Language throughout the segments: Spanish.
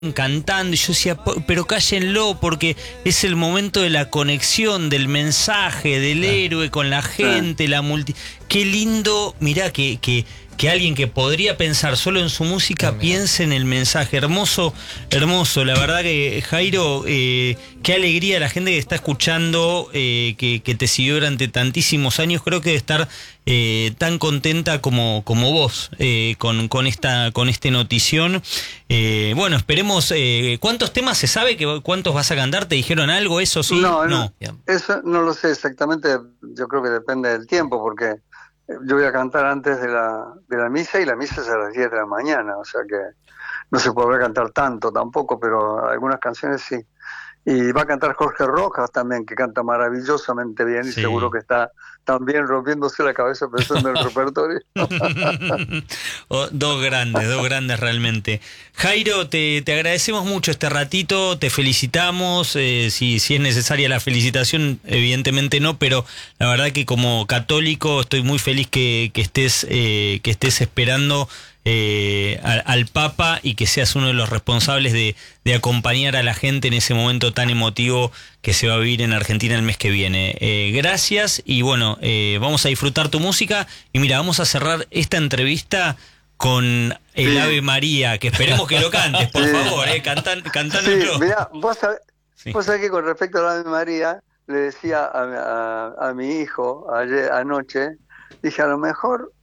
cantando, y yo decía, pero cállenlo, porque es el momento de la conexión, del mensaje, del héroe con la gente, la multi... Qué lindo, mirá, que alguien que podría pensar solo en su música También. piense en el mensaje. Hermoso, hermoso. La verdad que, Jairo, qué alegría la gente que está escuchando, que te siguió durante tantísimos años. Creo que debe estar tan contenta como vos con esta notición. Bueno, esperemos. ¿Cuántos temas se sabe? ¿Cuántos vas a cantar? ¿Te dijeron algo? ¿Eso sí? No, eso no lo sé exactamente. Yo creo que depende del tiempo, porque yo voy a cantar antes de la misa, y la misa es a las 10 de la mañana, o sea que no se podrá cantar tanto tampoco, pero algunas canciones sí. Y va a cantar Jorge Rojas también, que canta maravillosamente bien, y Sí. seguro que está también rompiéndose la cabeza pensando en el repertorio. Dos grandes realmente. Jairo, te agradecemos mucho este ratito, te felicitamos. Si es necesaria la felicitación, evidentemente no, pero la verdad que como católico estoy muy feliz que estés esperando al Papa, y que seas uno de los responsables de acompañar a la gente en ese momento tan emotivo que se va a vivir en Argentina el mes que viene. Gracias, y bueno, vamos a disfrutar tu música, y mira, vamos a cerrar esta entrevista con el Ave María, que esperemos que lo cantes, por favor, cantánoslo. Sí, mirá, vos sabés que con respecto a la Ave María, le decía a mi hijo anoche, dije, a lo mejor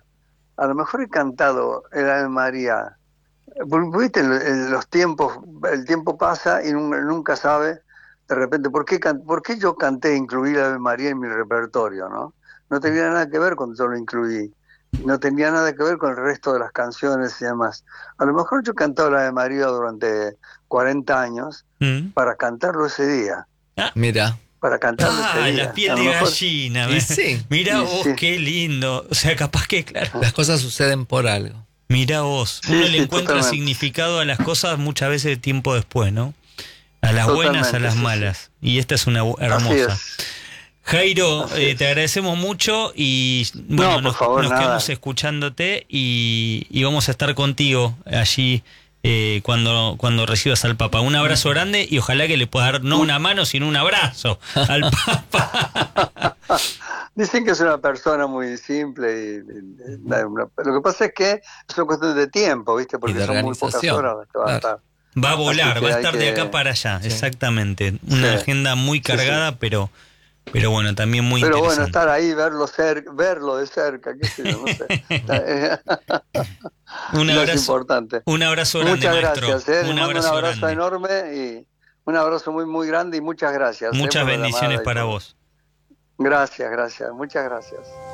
he cantado el Ave María. Viste, en los tiempos, el tiempo pasa y nunca sabe de repente por qué yo canté incluir el Ave María en mi repertorio, ¿no? No tenía nada que ver cuando yo lo incluí. No tenía nada que ver con el resto de las canciones y demás. A lo mejor yo he cantado la Ave María durante 40 años para cantarlo ese día. Mira. Para cantarlo ese día. La piel de gallina. Sí. Mirá vos, qué lindo. O sea, capaz que, claro. Las cosas suceden por algo. Mirá vos. Uno le encuentra totalmente significado a las cosas muchas veces tiempo después, ¿no? A las buenas, a las malas. Y esta es una hermosa. Jairo, te agradecemos mucho, y bueno, nos quedamos escuchándote, y vamos a estar contigo allí cuando recibas al Papa. Un abrazo grande, y ojalá que le puedas dar no una mano, sino un abrazo al Papa. Dicen que es una persona muy simple, lo que pasa es que es una cuestión de tiempo, ¿viste? Porque son muy pocas horas las que va a estar. Va a volar, va a estar de acá para allá, exactamente. Una agenda muy cargada, pero bueno, también muy interesante. Pero bueno, estar ahí, verlo de cerca, qué sé yo, no sé. Es importante. Un abrazo grande, muchas maestro. Gracias, un abrazo enorme, y un abrazo muy, muy grande, y muchas gracias. Muchas bendiciones para vos. Gracias, muchas gracias.